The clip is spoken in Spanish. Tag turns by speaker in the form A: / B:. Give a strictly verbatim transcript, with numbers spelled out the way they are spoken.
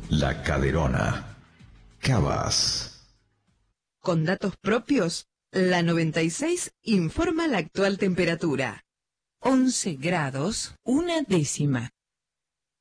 A: La Caderona. Cabas.
B: Con datos propios, la noventa y seis informa la actual temperatura. once grados, una décima.